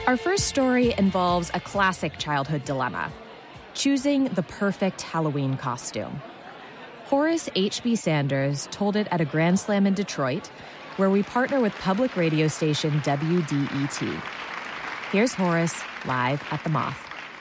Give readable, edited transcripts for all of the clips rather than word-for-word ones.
Our first story involves a classic childhood dilemma: choosing the perfect Halloween costume. Horace H.B. Sanders told it at a Grand Slam in Detroit, where we partner with public radio station WDET. Here's Horace live at the Moth.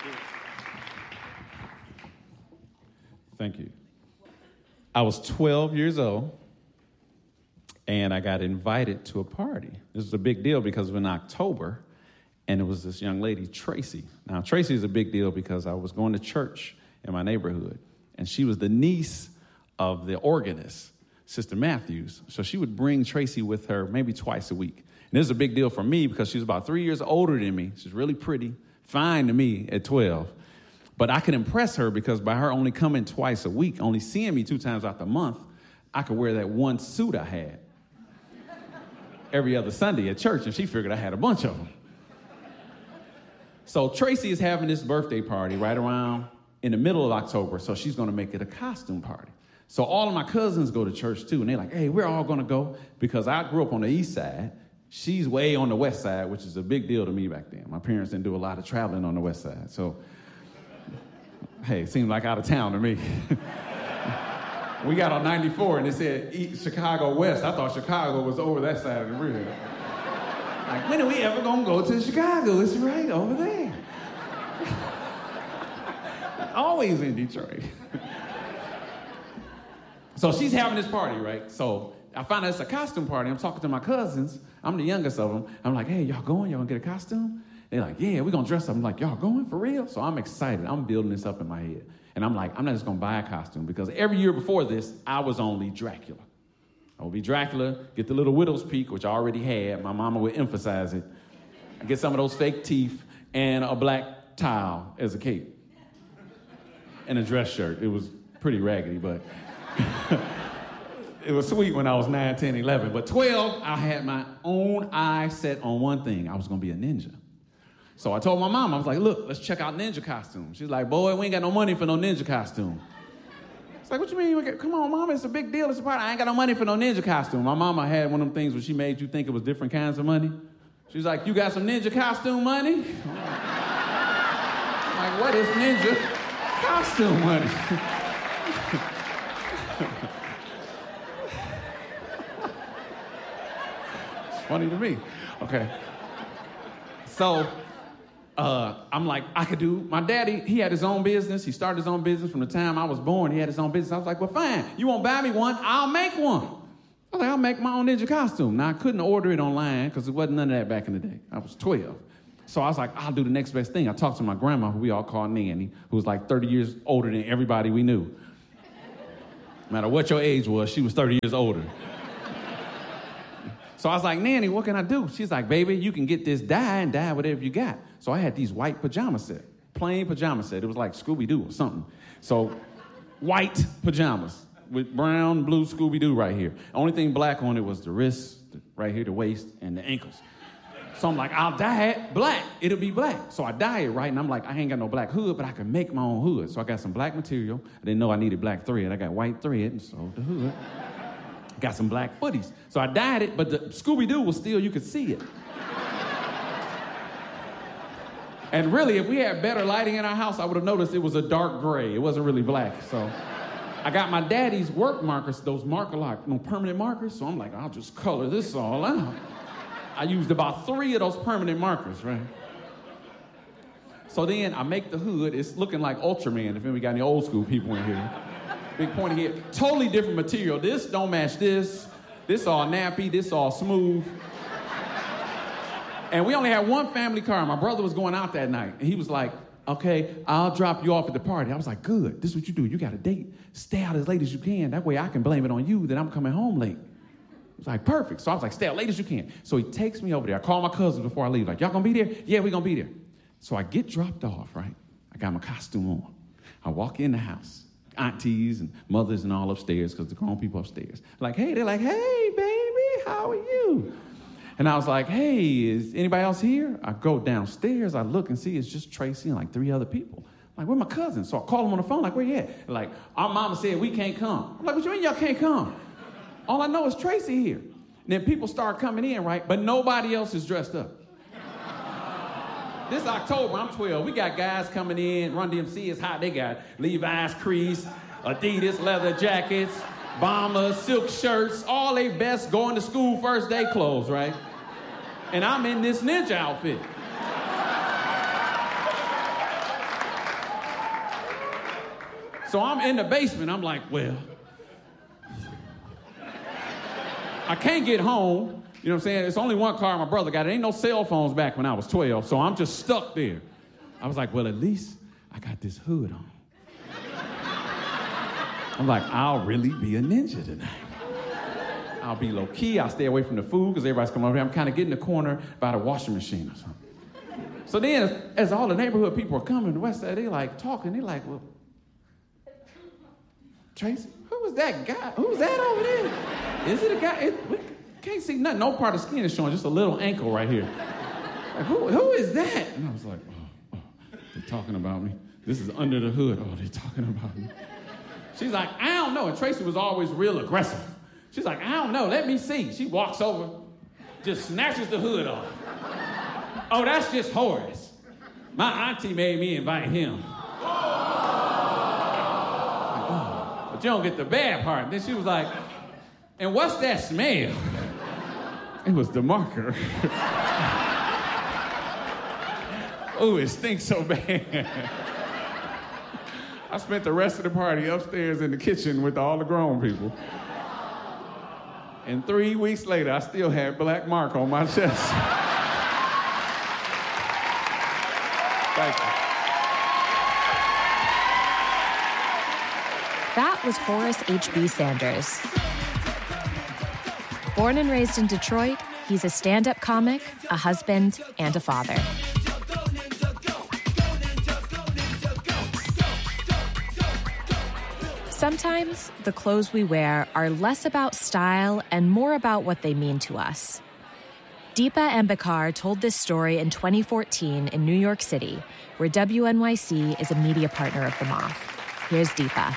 Thank you. I was 12 years old, and I got invited to a party. This was a big deal because it was in October, and it was this young lady, Tracy. Now, Tracy is a big deal because I was going to church in my neighborhood, and she was the niece of the organist, Sister Matthews. So she would bring Tracy with her maybe twice a week. And this is a big deal for me because she was about 3 years older than me. She's really pretty, fine to me at 12. But I could impress her because by her only coming twice a week, only seeing me 2 times out the month, I could wear that one suit I had every other Sunday at church, and she figured I had a bunch of them. So Tracy is having this birthday party right around in the middle of October, so she's going to make it a costume party. So all of my cousins go to church too, and they're like, hey, we're all going to go because I grew up on the east side. She's way on the west side, which is a big deal to me back then. My parents didn't do a lot of traveling on the west side, so hey, it seemed like out of town to me. We got on 94 and it said Chicago West. I thought Chicago was over that side of the river. Like, when are we ever gonna go to Chicago? It's right over there. Always in Detroit. So she's having this party, right? So I find out it's a costume party. I'm talking to my cousins. I'm the youngest of them. I'm like, hey, y'all going? Y'all gonna get a costume? They're like, yeah, we're going to dress up. I'm like, y'all going for real? So I'm excited. I'm building this up in my head. And I'm like, I'm not just going to buy a costume because every year before this, I was only Dracula. I would be Dracula, get the little widow's peak, which I already had. My mama would emphasize it. I get some of those fake teeth and a black towel as a cape and a dress shirt. It was pretty raggedy, but it was sweet when I was 9, 10, 11. But 12, I had my own eye set on one thing. I was going to be a ninja. So I told my mom, I was like, look, let's check out ninja costumes. She's like, boy, we ain't got no money for no ninja costume. It's like, what you mean? Come on, Mama, it's a big deal. It's a party. I ain't got no money for no ninja costume. My mama had one of them things where she made you think it was different kinds of money. She's like, you got some ninja costume money? I'm like, what is ninja costume money? It's funny to me. Okay. So I'm like, I could do, my daddy, he had his own business. He started his own business from the time I was born. He had his own business. I was like, well, fine. You won't buy me one? I'll make one. I was like, I'll make my own ninja costume. Now, I couldn't order it online because there wasn't none of that back in the day. I was 12. So I was like, I'll do the next best thing. I talked to my grandma, who we all called Nanny, who was like 30 years older than everybody we knew. No matter what your age was, she was 30 years older. So I was like, Nanny, what can I do? She's like, baby, you can get this dye and dye whatever you got. So I had these white pajama set, plain pajama set. It was like Scooby-Doo or something. So white pajamas with brown, blue Scooby-Doo right here. The only thing black on it was the wrists, right here, the waist, and the ankles. So I'm like, I'll dye it black. It'll be black. So I dye it, right? And I'm like, I ain't got no black hood, but I can make my own hood. So I got some black material. I didn't know I needed black thread. I got white thread, and so the hood. Got some black footies. So I dyed it, but the Scooby-Doo was still, you could see it. And really, if we had better lighting in our house, I would have noticed it was a dark gray. It wasn't really black. So I got my daddy's work markers, those marker lock, permanent markers. So I'm like, I'll just color this all out. I used about 3 of those permanent markers, right? So then I make the hood. It's looking like Ultraman, if we got any old school people in here. Big pointy head, totally different material. This don't match this. This all nappy, this all smooth. And we only had one family car. My brother was going out that night, and he was like, okay, I'll drop you off at the party. I was like, good, this is what you do. You got a date. Stay out as late as you can. That way I can blame it on you that I'm coming home late. It was like, perfect. So I was like, stay out late as you can. So he takes me over there. I call my cousins before I leave. Like, y'all gonna be there? Yeah, we gonna be there. So I get dropped off, right? I got my costume on. I walk in the house. Aunties and mothers and all upstairs because the grown people upstairs. Like, hey, they're like, hey, baby, how are you? And I was like, hey, is anybody else here? I go downstairs, I look and see it's just Tracy and like 3 other people. I'm like, where my cousins? So I call them on the phone, like, where you at? They're like, our mama said we can't come. I'm like, what you mean y'all can't come? All I know is Tracy here. And then people start coming in, right? But nobody else is dressed up. This October, I'm 12. We got guys coming in. Run DMC is hot. They got Levi's crease, Adidas leather jackets, bombers, silk shirts, all they best going to school first day clothes, right? And I'm in this ninja outfit. So I'm in the basement. I'm like, well, I can't get home. You know what I'm saying? It's only one car my brother got. There ain't no cell phones back when I was 12, so I'm just stuck there. I was like, well, at least I got this hood on. I'm like, I'll really be a ninja tonight. I'll be low-key. I'll stay away from the food because everybody's coming over here. I'm kind of getting in the corner by the washing machine or something. So then, as all the neighborhood people are coming to the west side, they like talking. They like, well, Tracy, who was that guy? Who's that over there? Is it a guy? We can't see nothing. No part of the skin is showing, just a little ankle right here. Like, who is that? And I was like, oh, they're talking about me. This is under the hood. Oh, they're talking about me. She's like, I don't know. And Tracy was always real aggressive. She's like, I don't know. Let me see. She walks over, just snatches the hood off. Oh, that's just Horace. My auntie made me invite him. But you don't get the bad part. Then she was like, and what's that smell? It was the marker. Oh, it stinks so bad. I spent the rest of the party upstairs in the kitchen with all the grown people. And 3 weeks later, I still had black mark on my chest. Thank you. That was Horace H.B. Sanders. Born and raised in Detroit, he's a stand-up comic, a husband, and a father. Sometimes the clothes we wear are less about style and more about what they mean to us. Deepa Ambekar told this story in 2014 in New York City, where WNYC is a media partner of The Moth. Here's Deepa.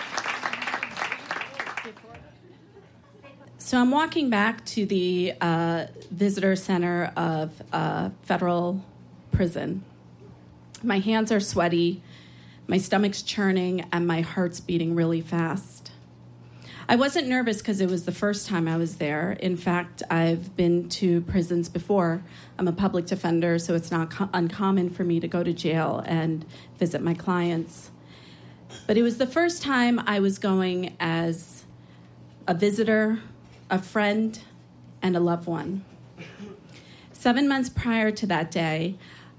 So I'm walking back to the visitor center of federal prison. My hands are sweaty, my stomach's churning, and my heart's beating really fast. I wasn't nervous because it was the first time I was there. In fact, I've been to prisons before. I'm a public defender, so it's not uncommon for me to go to jail and visit my clients. But it was the first time I was going as a visitor, a friend, and a loved one. 7 months prior to that day,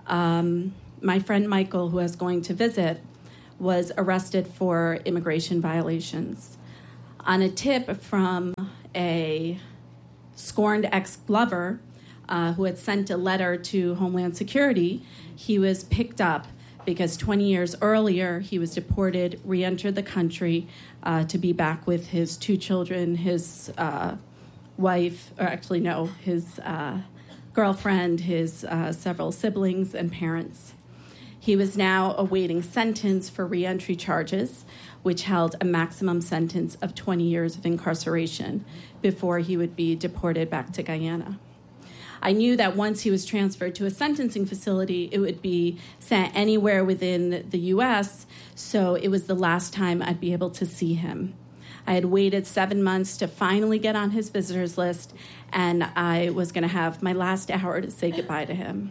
my friend Michael, who I was going to visit, was arrested for immigration violations. On a tip from a scorned ex-lover who had sent a letter to Homeland Security, he was picked up because 20 years earlier he was deported, re-entered the country to be back with his 2 children, his wife, or actually no, his girlfriend, his several siblings and parents. He was now awaiting sentence for re-entry charges, which held a maximum sentence of 20 years of incarceration before he would be deported back to Guyana. I knew that once he was transferred to a sentencing facility, it would be sent anywhere within the U.S., so it was the last time I'd be able to see him. I had waited 7 months to finally get on his visitors list, and I was going to have my last hour to say goodbye to him.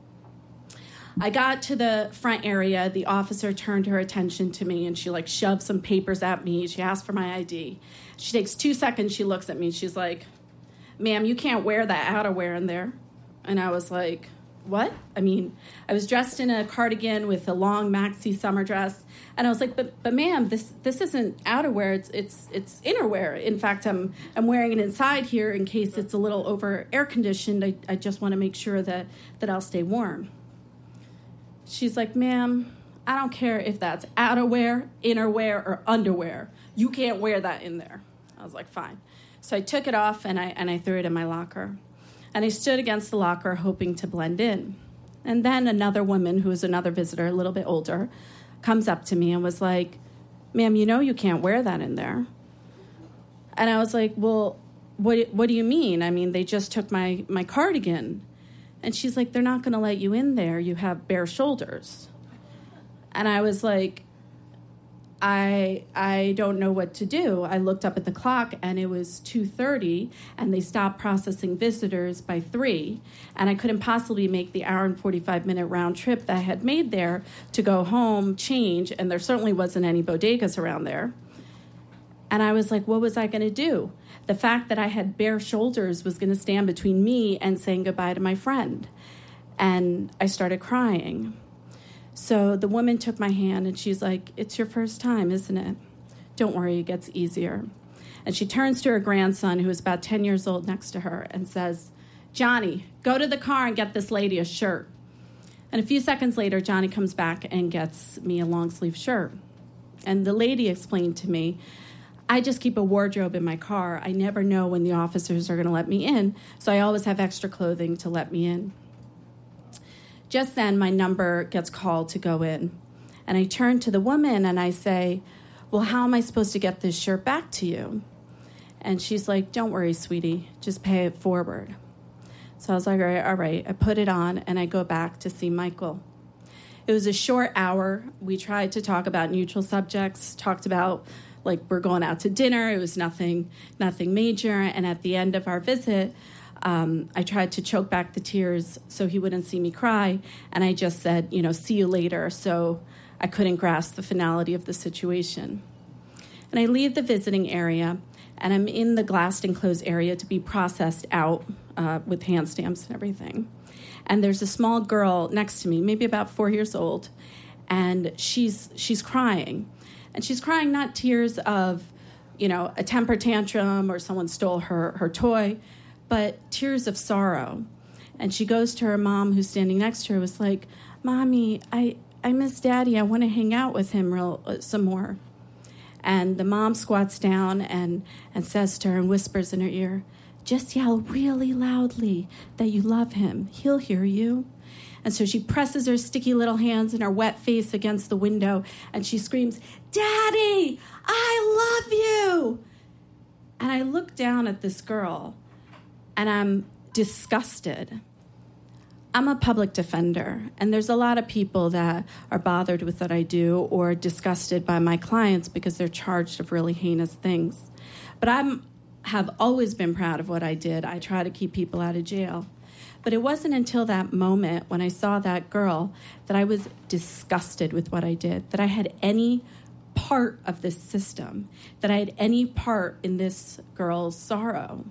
I got to the front area. The officer turned her attention to me, and she shoved some papers at me. She asked for my ID. She takes 2 seconds. She looks at me. She's like, "Ma'am, you can't wear that outerwear in there." And I was like, what? I mean, I was dressed in a cardigan with a long maxi summer dress. And I was like, but ma'am, this isn't outerwear. It's innerwear. In fact, I'm wearing it inside here in case it's a little over air conditioned. I just want to make sure that I'll stay warm. She's like, "Ma'am, I don't care if that's outerwear, innerwear, or underwear. You can't wear that in there." I was like, fine. So I took it off and I threw it in my locker. And I stood against the locker hoping to blend in. And then another woman, who was another visitor, a little bit older, comes up to me and was like, "Ma'am, you know you can't wear that in there." And I was like, "Well, what do you mean? I mean, they just took my cardigan." And she's like, they're not going to let you in there. You have bare shoulders. And I was like, I don't know what to do. I looked up at the clock, and it was 2:30, and they stopped processing visitors by 3. And I couldn't possibly make the hour and 45-minute round trip that I had made there to go home, change, and there certainly wasn't any bodegas around there. And I was like, what was I going to do? The fact that I had bare shoulders was going to stand between me and saying goodbye to my friend. And I started crying. So the woman took my hand, and she's like, it's your first time, isn't it? Don't worry, it gets easier. And she turns to her grandson, who is about 10 years old, next to her, and says, Johnny, go to the car and get this lady a shirt. And a few seconds later, Johnny comes back and gets me a long-sleeve shirt. And the lady explained to me, I just keep a wardrobe in my car. I never know when the officers are going to let me in, so I always have extra clothing to let me in. Just then, my number gets called to go in. And I turn to the woman and I say, well, how am I supposed to get this shirt back to you? And she's like, don't worry, sweetie, just pay it forward. So I was like, all right. I put it on and I go back to see Michael. It was a short hour. We tried to talk about neutral subjects, talked about, like, we're going out to dinner. It was nothing major. And at the end of our visit, I tried to choke back the tears so he wouldn't see me cry. And I just said, see you later. So I couldn't grasp the finality of the situation. And I leave the visiting area, and I'm in the glassed enclosed area to be processed out with hand stamps and everything. And there's a small girl next to me, maybe about 4 years old, and she's crying. And she's crying not tears of, a temper tantrum or someone stole her toy, but tears of sorrow. And she goes to her mom, who's standing next to her, was like, Mommy, I miss Daddy. I want to hang out with him some more. And the mom squats down and says to her and whispers in her ear, just yell really loudly that you love him. He'll hear you. And so she presses her sticky little hands and her wet face against the window, and she screams, Daddy, I love you. And I look down at this girl, and I'm disgusted. I'm a public defender, and there's a lot of people that are bothered with what I do or disgusted by my clients because they're charged of really heinous things. But I have always been proud of what I did. I try to keep people out of jail. But it wasn't until that moment when I saw that girl that I was disgusted with what I did, that I had any part of this system, that I had any part in this girl's sorrow.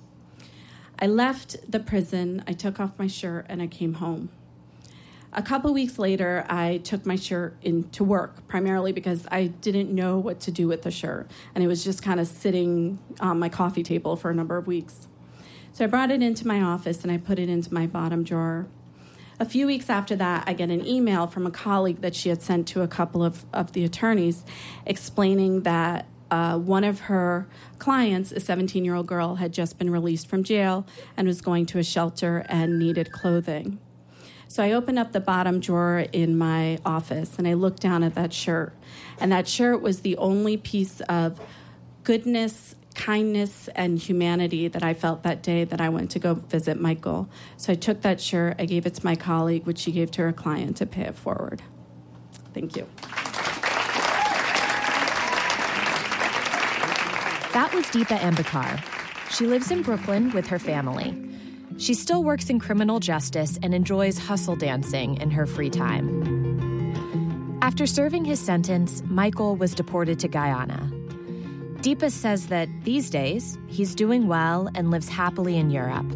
I left the prison, I took off my shirt, and I came home. A couple weeks later, I took my shirt into work, primarily because I didn't know what to do with the shirt, and it was just kind of sitting on my coffee table for a number of weeks. So I brought it into my office, and I put it into my bottom drawer. A few weeks after that, I get an email from a colleague that she had sent to a couple of the attorneys explaining that one of her clients, a 17-year-old girl, had just been released from jail and was going to a shelter and needed clothing. So I opened up the bottom drawer in my office, and I looked down at that shirt. And that shirt was the only piece of goodness, kindness, and humanity that I felt that day that I went to go visit Michael. So I took that shirt, I gave it to my colleague, which she gave to her client to pay it forward. Thank you. That was Deepa Ambekar. She lives in Brooklyn with her family. She still works in criminal justice and enjoys hustle dancing in her free time. After serving his sentence, Michael was deported to Guyana. Deepa says that these days, he's doing well and lives happily in Europe.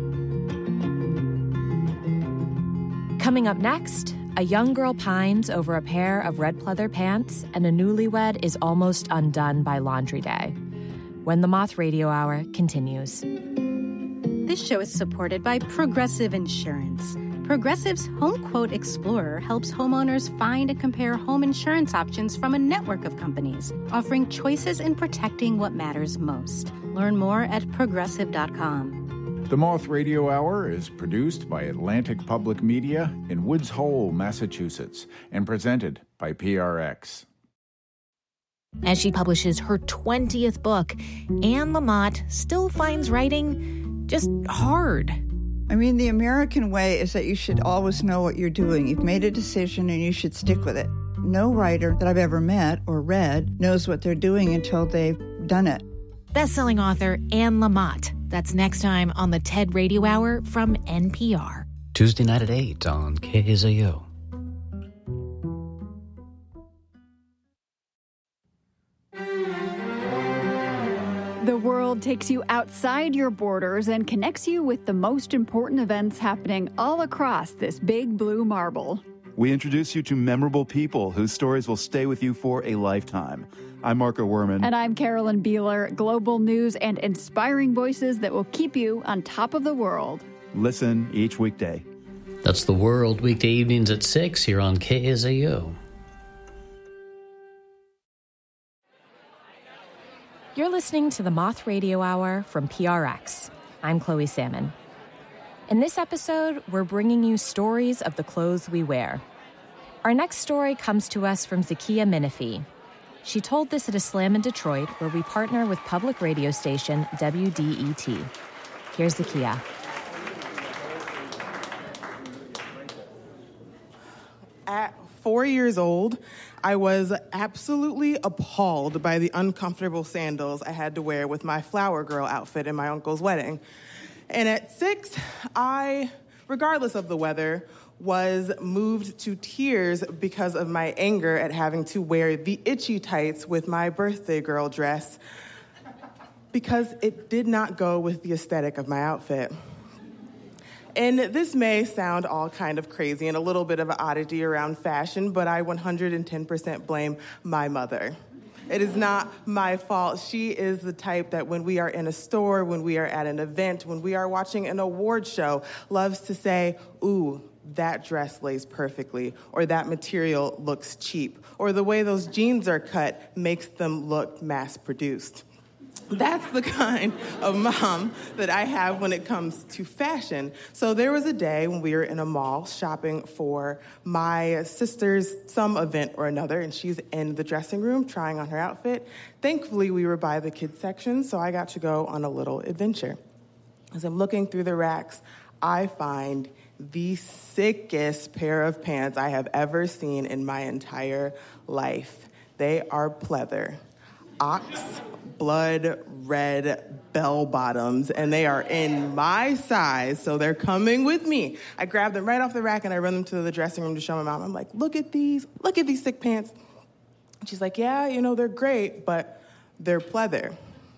Coming up next, a young girl pines over a pair of red pleather pants, and a newlywed is almost undone by laundry day. When the Moth Radio Hour continues. This show is supported by Progressive Insurance. Progressive's Home Quote Explorer helps homeowners find and compare home insurance options from a network of companies, offering choices in protecting what matters most. Learn more at Progressive.com. The Moth Radio Hour is produced by Atlantic Public Media in Woods Hole, Massachusetts, and presented by PRX. As she publishes her 20th book, Anne Lamott still finds writing just hard. I mean, the American way is that you should always know what you're doing. You've made a decision and you should stick with it. No writer that I've ever met or read knows what they're doing until they've done it. Best-selling author Anne Lamott. That's next time on the TED Radio Hour from NPR. Tuesday night at 8 on KSAO. The world takes you outside your borders and connects you with the most important events happening all across this big blue marble. We introduce you to memorable people whose stories will stay with you for a lifetime. I'm Marco Werman. And I'm Carolyn Beeler. Global news and inspiring voices that will keep you on top of the world. Listen each weekday. That's The World, weekday evenings at 6 here on KSAO. You're listening to the Moth Radio Hour from PRX. I'm Chloe Salmon. In this episode, we're bringing you stories of the clothes we wear. Our next story comes to us from Zakiya Minifee. She told this at a slam in Detroit, where we partner with public radio station WDET. Here's Zakiya. At 4 years old, I was absolutely appalled by the uncomfortable sandals I had to wear with my flower girl outfit in my uncle's wedding. And at 6, I, regardless of the weather, was moved to tears because of my anger at having to wear the itchy tights with my birthday girl dress, because it did not go with the aesthetic of my outfit. And this may sound all kind of crazy and a little bit of an oddity around fashion, but I 110% blame my mother. It is not my fault. She is the type that when we are in a store, when we are at an event, when we are watching an award show, loves to say, ooh, that dress lays perfectly, or that material looks cheap, or the way those jeans are cut makes them look mass-produced. That's the kind of mom that I have when it comes to fashion. So there was a day when we were in a mall shopping for my sister's some event or another, and she's in the dressing room trying on her outfit. Thankfully, we were by the kids section, so I got to go on a little adventure. As I'm looking through the racks, I find the sickest pair of pants I have ever seen in my entire life. They are pleather. Ox blood red bell bottoms, and they are in my size, so they're coming with me. I grab them right off the rack and I run them to the dressing room to show my mom. I'm like, look at these sick pants. She's like, yeah, you know, they're great, but they're pleather.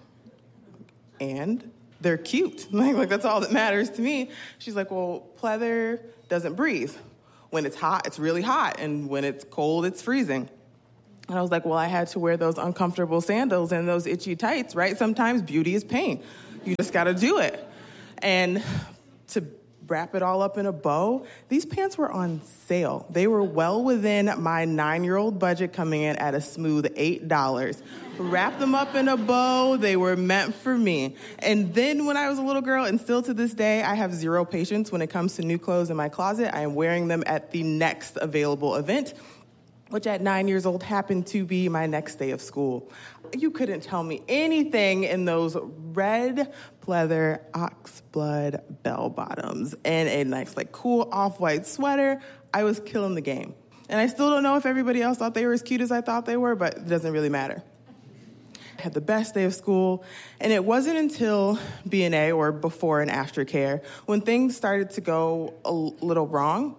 And they're cute. Like that's all that matters to me. She's like, well, pleather doesn't breathe. When it's hot, it's really hot, and when it's cold, it's freezing. And I was like, well, I had to wear those uncomfortable sandals and those itchy tights, right? Sometimes beauty is pain. You just got to do it. And to wrap it all up in a bow, these pants were on sale. They were well within my 9-year-old budget, coming in at a smooth $8. Wrap them up in a bow. They were meant for me. And then when I was a little girl, and still to this day, I have zero patience when it comes to new clothes in my closet. I am wearing them at the next available event, which at 9 years old happened to be my next day of school. You couldn't tell me anything in those red pleather ox blood bell bottoms and a nice, like, cool off-white sweater. I was killing the game. And I still don't know if everybody else thought they were as cute as I thought they were, but it doesn't really matter. I had the best day of school, and it wasn't until B&A, or before and after care, when things started to go a little wrong.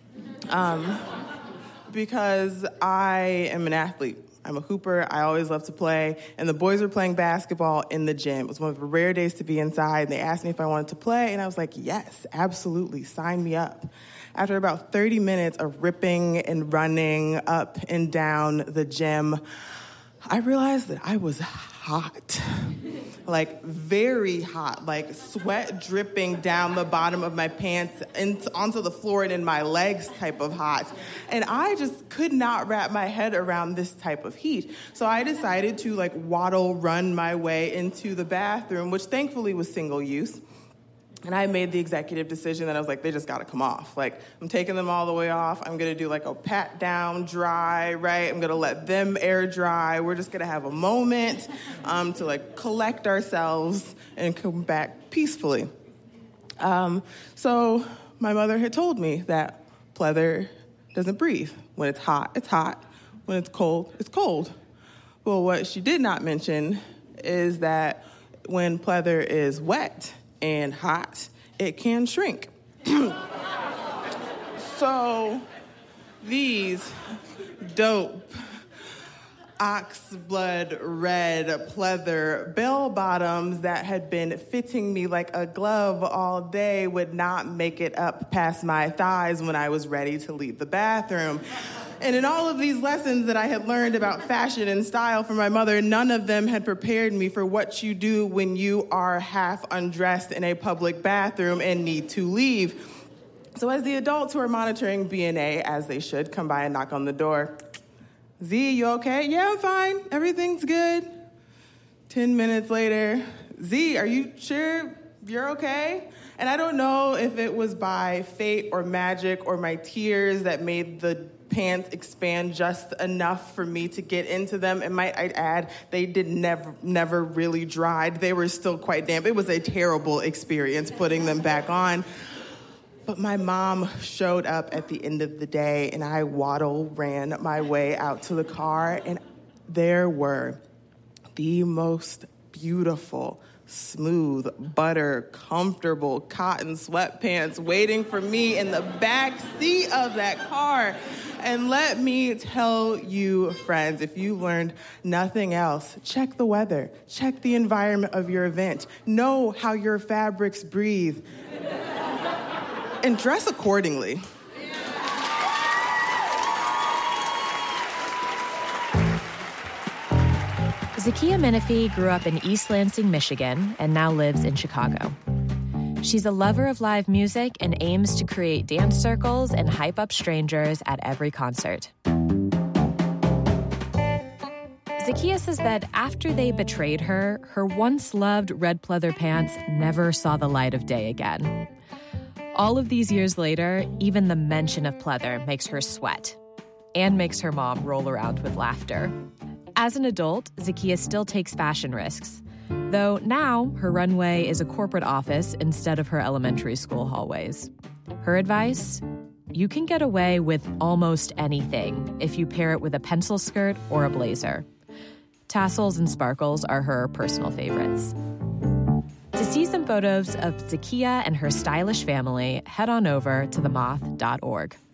Because I am an athlete. I'm a hooper. I always love to play. And the boys were playing basketball in the gym. It was one of the rare days to be inside. And they asked me if I wanted to play. And I was like, yes, absolutely. Sign me up. After about 30 minutes of ripping and running up and down the gym, I realized that I was hot. Like, very hot, like sweat dripping down the bottom of my pants and onto the floor and in my legs type of hot. And I just could not wrap my head around this type of heat. So I decided to, like, run my way into the bathroom, which thankfully was single use. And I made the executive decision that I was like, they just got to come off. Like, I'm taking them all the way off. I'm going to do, like, a pat down dry, right? I'm going to let them air dry. We're just going to have a moment to, like, collect ourselves and come back peacefully. So my mother had told me that pleather doesn't breathe. When it's hot, it's hot. When it's cold, it's cold. Well, what she did not mention is that when pleather is wet and hot, it can shrink. So these dope ox blood red pleather bell bottoms that had been fitting me like a glove all day would not make it up past my thighs when I was ready to leave the bathroom. And in all of these lessons that I had learned about fashion and style from my mother, none of them had prepared me for what you do when you are half undressed in a public bathroom and need to leave. So as the adults who are monitoring B&A, as they should, come by and knock on the door, Z, you okay? Yeah, I'm fine. Everything's good. 10 minutes later, Z, are you sure you're okay? And I don't know if it was by fate or magic or my tears that made the pants expand just enough for me to get into them. And might I add, they did never really dried. They were still quite damp. It was a terrible experience putting them back on. But my mom showed up at the end of the day, and I ran my way out to the car, and there were the most beautiful, smooth, butter, comfortable cotton sweatpants waiting for me in the back seat of that car. And let me tell you, friends, if you learned nothing else, check the weather, check the environment of your event, know how your fabrics breathe, and dress accordingly. Zakiya Menifee grew up in East Lansing, Michigan, and now lives in Chicago. She's a lover of live music and aims to create dance circles and hype up strangers at every concert. Zakiya says that after they betrayed her, her once-loved red pleather pants never saw the light of day again. All of these years later, even the mention of pleather makes her sweat and makes her mom roll around with laughter. As an adult, Zakiya still takes fashion risks, though now her runway is a corporate office instead of her elementary school hallways. Her advice? You can get away with almost anything if you pair it with a pencil skirt or a blazer. Tassels and sparkles are her personal favorites. To see some photos of Zakiya and her stylish family, head on over to themoth.org.